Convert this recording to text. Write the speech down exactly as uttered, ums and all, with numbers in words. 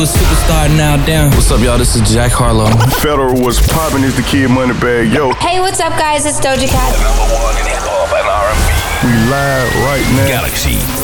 Superstar now down. What's up, y'all? This is Jack Harlow. Federal was popping is the Kid Moneybagg. Yo. Hey, what's up, guys? It's Doja Cat. Number one in hip hop and R and B. We live right now. Galaxy